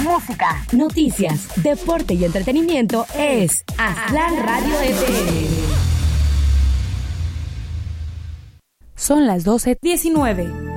música, noticias, deporte y entretenimiento es Aztlán Radio FM. Son las 12:19.